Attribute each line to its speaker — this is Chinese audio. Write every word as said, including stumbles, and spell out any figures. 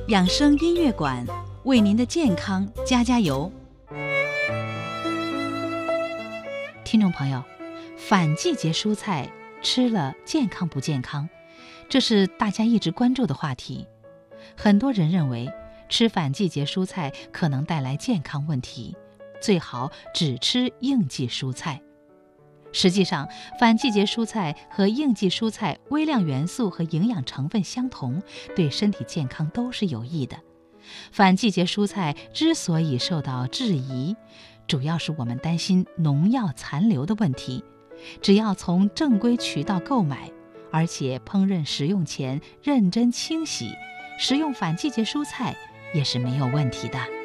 Speaker 1: 养生音乐馆为您的健康加加油。听众朋友，反季节蔬菜吃了健康不健康？这是大家一直关注的话题。很多人认为吃反季节蔬菜可能带来健康问题，最好只吃应季蔬菜。实际上，反季节蔬菜和应季蔬菜微量元素和营养成分相同，对身体健康都是有益的。反季节蔬菜之所以受到质疑，主要是我们担心农药残留的问题。只要从正规渠道购买，而且烹饪食用前认真清洗，食用反季节蔬菜也是没有问题的。